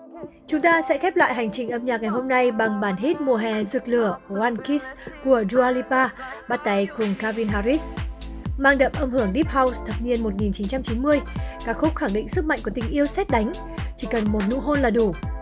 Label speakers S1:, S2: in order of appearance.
S1: Chúng ta sẽ khép lại hành trình âm nhạc ngày hôm nay bằng bản hit mùa hè rực lửa One Kiss của Dua Lipa, bắt tay cùng Calvin Harris. Mang đậm âm hưởng Deep House thập niên 1990, ca khúc khẳng định sức mạnh của tình yêu sét đánh, chỉ cần một nụ hôn là đủ.